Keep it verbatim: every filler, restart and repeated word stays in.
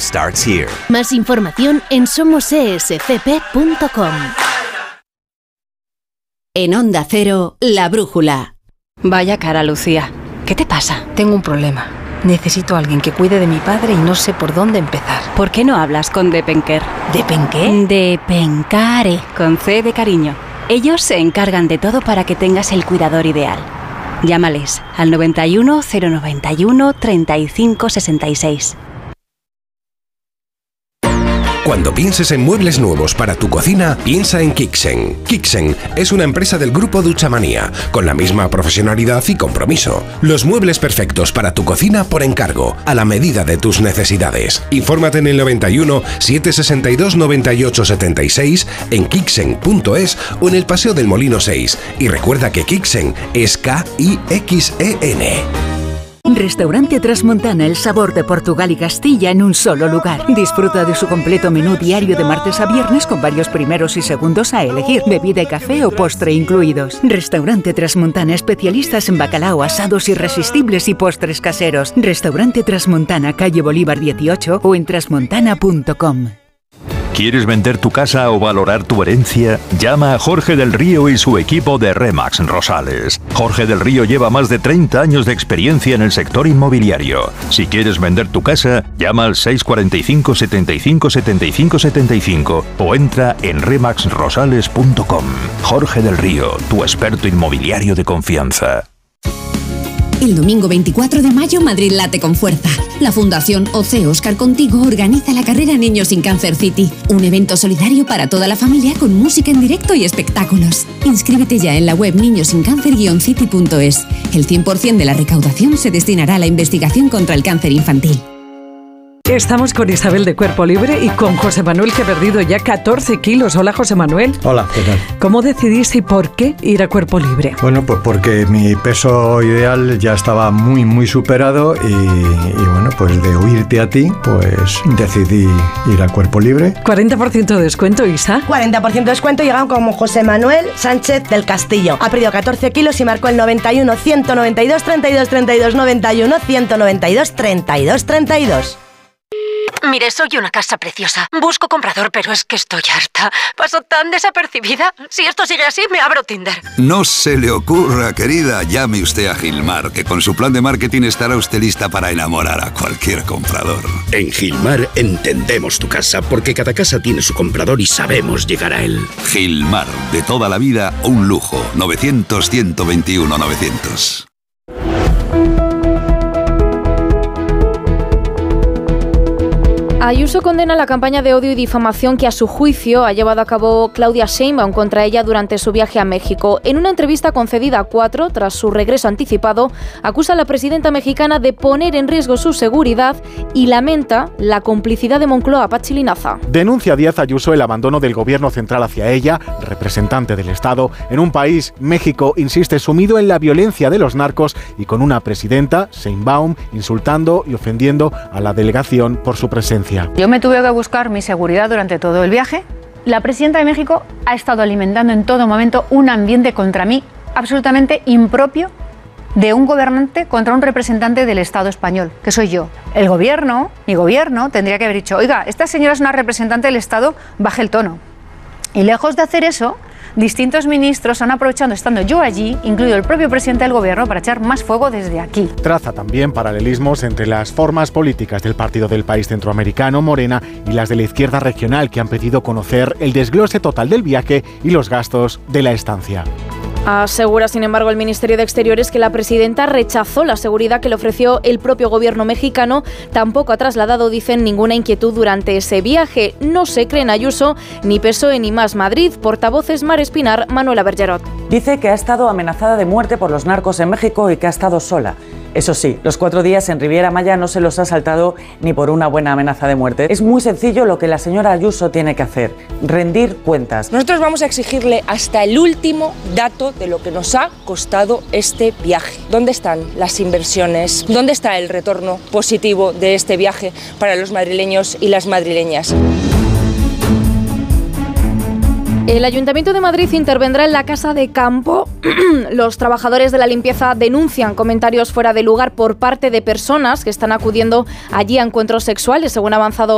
starts here. Más información en somos e s c p punto com. En Onda Cero, La Brújula. Vaya cara, Lucía. ¿Qué te pasa? Tengo un problema. Necesito a alguien que cuide de mi padre y no sé por dónde empezar. ¿Por qué no hablas con Depenker? ¿Depenqué? Depencare, con C de cariño. Ellos se encargan de todo para que tengas el cuidador ideal. Llámales al noventa y uno, cero noventa y uno, treinta y cinco sesenta y seis. Cuando pienses en muebles nuevos para tu cocina, piensa en Kixen. Kixen es una empresa del grupo Duchamanía, con la misma profesionalidad y compromiso. Los muebles perfectos para tu cocina por encargo, a la medida de tus necesidades. Infórmate en el noventa y uno, setecientos sesenta y dos, noventa y ocho setenta y seis, en kixen punto es o en el Paseo del Molino seis. Y recuerda que Kixen es K I X E N. Restaurante Trasmontana, el sabor de Portugal y Castilla en un solo lugar. Disfruta de su completo menú diario de martes a viernes con varios primeros y segundos a elegir, bebida y café o postre incluidos. Restaurante Trasmontana, especialistas en bacalao, asados irresistibles y postres caseros. Restaurante Trasmontana, calle Bolívar dieciocho o en trasmontana punto com. ¿Quieres vender tu casa o valorar tu herencia? Llama a Jorge del Río y su equipo de Remax Rosales. Jorge del Río lleva más de treinta años de experiencia en el sector inmobiliario. Si quieres vender tu casa, llama al seis cuatro cinco, setenta y cinco, setenta y cinco, setenta y cinco o entra en remax rosales punto com. Jorge del Río, tu experto inmobiliario de confianza. El domingo veinticuatro de mayo, Madrid late con fuerza. La Fundación O C Oscar Contigo organiza la carrera Niños sin Cáncer City, un evento solidario para toda la familia con música en directo y espectáculos. Inscríbete ya en la web niños sin cáncer guion city punto es. El cien por ciento de la recaudación se destinará a la investigación contra el cáncer infantil. Estamos con Isabel de Cuerpo Libre y con José Manuel, que ha perdido ya catorce kilos. Hola, José Manuel. Hola, ¿qué tal? ¿Cómo decidiste y por qué ir a Cuerpo Libre? Bueno, pues porque mi peso ideal ya estaba muy, muy superado y, y bueno, pues de oírte a ti, pues decidí ir a Cuerpo Libre. cuarenta por ciento de descuento, Isa. cuarenta por ciento de descuento, llegaron como José Manuel Sánchez del Castillo. Ha perdido catorce kilos y marcó el noventa y uno, ciento noventa y dos, treinta y dos, treinta y dos, noventa y uno, ciento noventa y dos, treinta y dos, treinta y dos. Mire, soy una casa preciosa. Busco comprador, pero es que estoy harta. Paso tan desapercibida. Si esto sigue así, me abro Tinder. No se le ocurra, querida. Llame usted a Gilmar, que con su plan de marketing estará usted lista para enamorar a cualquier comprador. En Gilmar entendemos tu casa, porque cada casa tiene su comprador y sabemos llegar a él. Gilmar, de toda la vida, un lujo. novecientos, ciento veintiuno, novecientos. Ayuso condena la campaña de odio y difamación que a su juicio ha llevado a cabo Claudia Sheinbaum contra ella durante su viaje a México. En una entrevista concedida a Cuatro, tras su regreso anticipado, acusa a la presidenta mexicana de poner en riesgo su seguridad y lamenta la complicidad de Moncloa. Patxi Linaza. Denuncia Díaz Ayuso el abandono del gobierno central hacia ella, representante del Estado, en un país, México, insiste, sumido en la violencia de los narcos y con una presidenta, Sheinbaum, insultando y ofendiendo a la delegación por su presencia. Yo me tuve que buscar mi seguridad durante todo el viaje. La presidenta de México ha estado alimentando en todo momento un ambiente contra mí absolutamente impropio de un gobernante contra un representante del Estado español, que soy yo. El gobierno, mi gobierno, tendría que haber dicho, oiga, esta señora es una representante del Estado, baje el tono. Y lejos de hacer eso, distintos ministros han aprovechado, estando yo allí, incluido el propio presidente del gobierno, para echar más fuego desde aquí. Traza también paralelismos entre las formas políticas del partido del país centroamericano, Morena, y las de la izquierda regional, que han pedido conocer el desglose total del viaje y los gastos de la estancia. Asegura, sin embargo, el Ministerio de Exteriores que la presidenta rechazó la seguridad que le ofreció el propio gobierno mexicano. Tampoco ha trasladado, dicen, ninguna inquietud durante ese viaje. No se creen Ayuso, ni P S O E ni Más Madrid. Portavoces Mar Espinar, Manuela Bergerot. Dice que ha estado amenazada de muerte por los narcos en México y que ha estado sola. Eso sí, los cuatro días en Riviera Maya no se los ha saltado ni por una buena amenaza de muerte. Es muy sencillo lo que la señora Ayuso tiene que hacer, rendir cuentas. Nosotros vamos a exigirle hasta el último dato de lo que nos ha costado este viaje. ¿Dónde están las inversiones? ¿Dónde está el retorno positivo de este viaje para los madrileños y las madrileñas? El Ayuntamiento de Madrid intervendrá en la Casa de Campo. Los trabajadores de la limpieza denuncian comentarios fuera de lugar por parte de personas que están acudiendo allí a encuentros sexuales, según ha avanzado